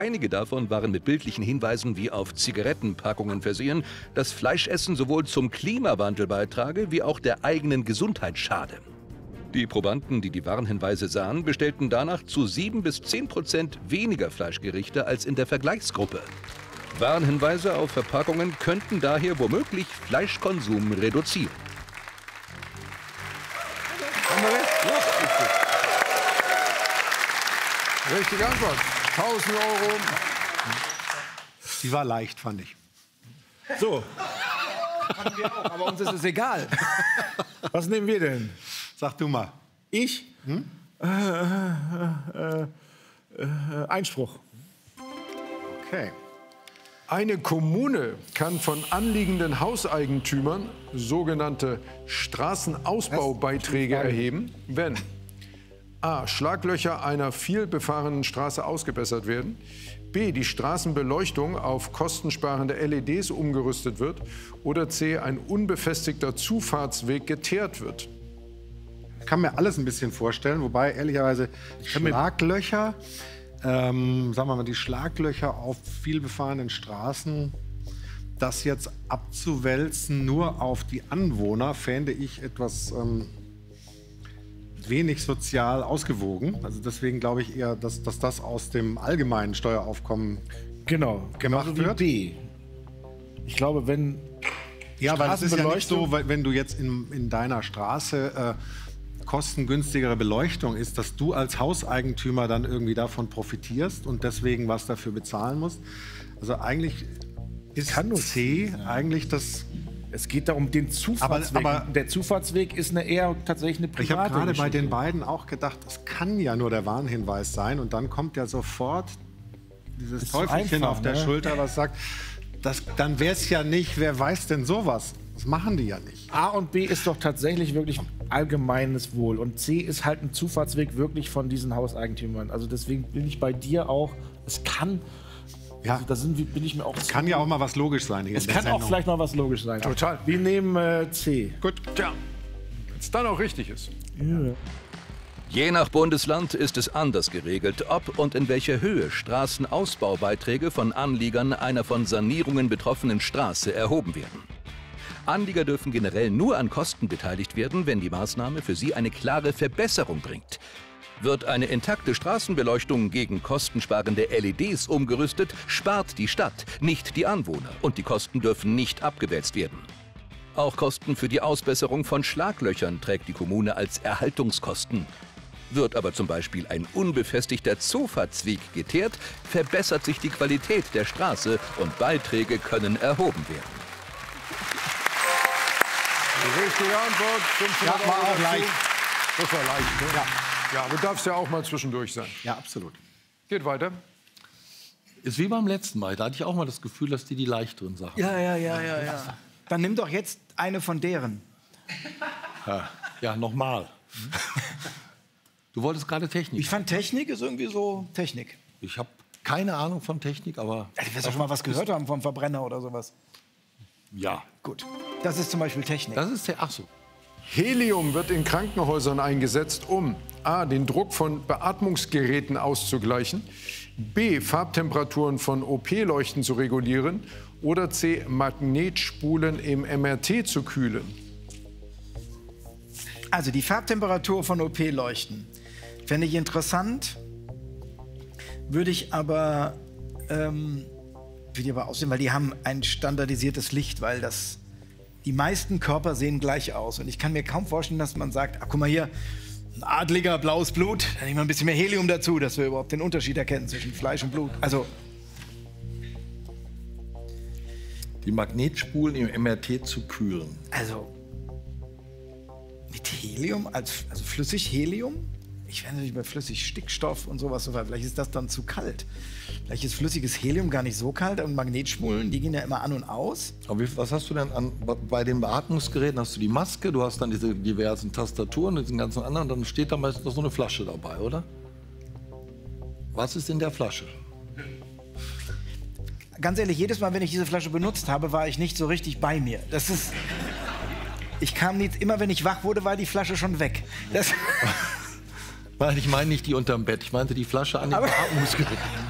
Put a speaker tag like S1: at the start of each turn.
S1: Einige davon waren mit bildlichen Hinweisen wie auf Zigarettenpackungen versehen, dass Fleischessen sowohl zum Klimawandel beitrage, wie auch der eigenen Gesundheit schade. Die Probanden, die die Warnhinweise sahen, bestellten danach zu 7 bis 10% weniger Fleischgerichte als in der Vergleichsgruppe. Warnhinweise auf Verpackungen könnten daher womöglich Fleischkonsum reduzieren.
S2: Richtige Antwort. 1000 Euro.
S3: Die war leicht, fand ich.
S4: So,
S5: Haben wir auch, aber uns ist es egal.
S4: was nehmen wir denn?
S3: Sag du mal.
S4: Ich? Einspruch.
S3: Okay.
S2: Eine Kommune kann von anliegenden Hauseigentümern sogenannte Straßenausbaubeiträge erheben, wenn a. Schlaglöcher einer viel befahrenen Straße ausgebessert werden, b. die Straßenbeleuchtung auf kostensparende LEDs umgerüstet wird oder c. ein unbefestigter Zufahrtsweg geteert wird.
S3: Ich kann mir alles ein bisschen vorstellen, wobei ehrlicherweise Schlaglöcher, sagen wir mal, die Schlaglöcher auf viel befahrenen Straßen, das jetzt abzuwälzen nur auf die Anwohner, fände ich etwas wenig sozial ausgewogen. Also deswegen glaube ich eher, dass das aus dem allgemeinen Steueraufkommen
S4: Genau,
S3: gemacht wird.
S4: B. Ich glaube, wenn
S3: Ja, weil es ist ja nicht
S4: Straßenbeleuchtung-
S3: so, wenn du jetzt in deiner Straße kostengünstigere Beleuchtung ist, dass du als Hauseigentümer dann irgendwie davon profitierst und deswegen was dafür bezahlen musst. Also eigentlich ist C eigentlich das...
S4: Es geht darum, den Zufahrtsweg.
S3: Aber
S4: der Zufahrtsweg ist tatsächlich eine private
S3: Ich habe gerade bei
S4: Geschichte.
S3: den beiden auch gedacht, es kann ja nur der Warnhinweis sein und dann kommt ja sofort dieses
S4: Ist so
S3: Teufelchen
S4: einfach,
S3: auf der
S4: ne?
S3: Schulter, was sagt, dann wäre es ja nicht, wer weiß denn sowas? Das machen die ja nicht.
S4: A und B ist doch tatsächlich wirklich allgemeines Wohl. Und C ist halt ein Zufahrtsweg wirklich von diesen Hauseigentümern. Also deswegen bin ich bei dir auch, es kann,
S3: Ja.
S4: also bin ich mir auch...
S3: Kann ja auch mal was logisch sein hier
S4: Es
S3: in der
S4: kann auch
S3: Sendung.
S4: vielleicht mal was logisch sein.
S2: Total.
S4: Wir nehmen C.
S2: Gut, tja, wenn es dann auch richtig ist.
S1: Je nach Bundesland ist es anders geregelt, ob und in welcher Höhe Straßenausbaubeiträge von Anliegern einer von Sanierungen betroffenen Straße erhoben werden. Anlieger dürfen generell nur an Kosten beteiligt werden, wenn die Maßnahme für sie eine klare Verbesserung bringt. Wird eine intakte Straßenbeleuchtung gegen kostensparende LEDs umgerüstet, spart die Stadt, nicht die Anwohner, und die Kosten dürfen nicht abgewälzt werden. Auch Kosten für die Ausbesserung von Schlaglöchern trägt die Kommune als Erhaltungskosten. Wird aber zum Beispiel ein unbefestigter Zufahrtsweg geteert, verbessert sich die Qualität der Straße und Beiträge können erhoben werden.
S2: Die richtige Antwort, 500
S3: Ja, war
S2: Euro
S3: auch
S2: dazu.
S3: leicht.
S2: Das war leicht, ne? Ja, du darfst ja auch mal zwischendurch sein.
S3: Ja, absolut.
S2: Geht weiter.
S6: Ist wie beim letzten Mal. Da hatte ich auch mal das Gefühl, dass die leichteren Sachen.
S5: Ja. Dann nimm doch jetzt eine von deren.
S6: Ja, nochmal. Du wolltest gerade Technik.
S5: Ich fand Technik ist irgendwie so Technik.
S6: Ich habe keine Ahnung von Technik, aber
S5: Ja, du wirst doch schon mal was gehört haben vom Verbrenner oder sowas.
S6: ja.
S5: Gut. Das ist zum Beispiel Technik.
S6: Das ist der. Ach so.
S2: Helium wird in Krankenhäusern eingesetzt, um a. den Druck von Beatmungsgeräten auszugleichen, b. Farbtemperaturen von OP-Leuchten zu regulieren oder c. Magnetspulen im MRT zu kühlen.
S5: Also die Farbtemperatur von OP-Leuchten fände ich interessant, würde ich aber aussehen, weil die haben ein standardisiertes Licht, weil die meisten Körper sehen gleich aus. Und ich kann mir kaum vorstellen, dass man sagt, ach, guck mal hier, ein Adliger, blaues Blut, da nehmen wir ein bisschen mehr Helium dazu, dass wir überhaupt den Unterschied erkennen zwischen Fleisch und Blut. Also
S6: Die Magnetspulen im MRT zu kühlen.
S5: mit Helium, also flüssig Helium? Ich weiß nicht, bei flüssig Stickstoff und sowas. Vielleicht ist das dann zu kalt. Vielleicht ist flüssiges Helium gar nicht so kalt und Magnetspulen, die gehen ja immer an und aus.
S6: Aber was hast du denn bei den Beatmungsgeräten? Hast du die Maske, du hast dann diese diversen Tastaturen, diesen ganzen anderen, und dann steht da meistens noch so eine Flasche dabei, oder? Was ist in der Flasche?
S5: Ganz ehrlich, jedes Mal, wenn ich diese Flasche benutzt habe, war ich nicht so richtig bei mir. Ich kam nicht, immer wenn ich wach wurde, war die Flasche schon weg.
S6: Nein, ich meine nicht die unterm Bett, ich meinte die Flasche an den Beatmungsgeräten.